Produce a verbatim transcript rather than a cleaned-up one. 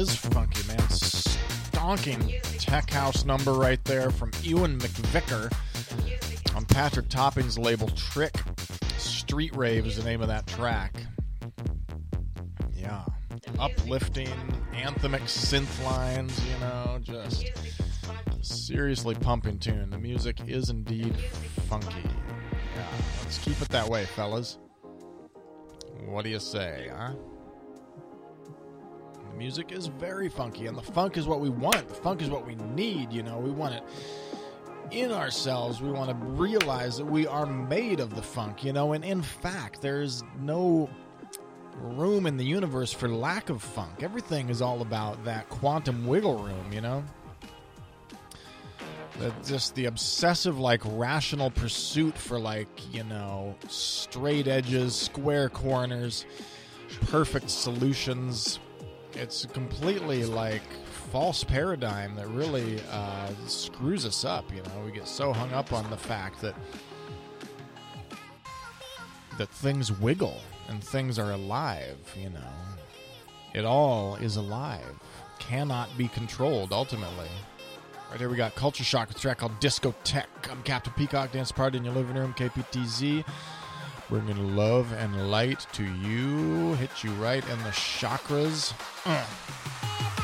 Is funky, man. Stonking tech house number right there from Ewan McVicker on Patrick Topping's label Trick. Street Rave is the name of that track. Yeah. Uplifting, anthemic synth lines, you know, just seriously pumping tune. The music is indeed funky. Yeah, let's keep it that way, fellas. What do you say, huh? The music is very funky, and the funk is what we want. The funk is what we need, you know. We want it in ourselves. We want to realize that we are made of the funk, you know. And in fact, there's no room in the universe for lack of funk. Everything is all about that quantum wiggle room, you know. That just the obsessive, like, rational pursuit for, like, you know, straight edges, square corners, perfect solutions. It's a completely, like, false paradigm that really uh, screws us up, you know. We get so hung up on the fact that that things wiggle and things are alive, you know. It all is alive. Cannot be controlled, ultimately. Right here we got Culture Shock with a track called Discotheque. I'm Captain Peacock, dance party in your living room, K P T Z. Bringing love and light to you. Hit you right in the chakras. Uh.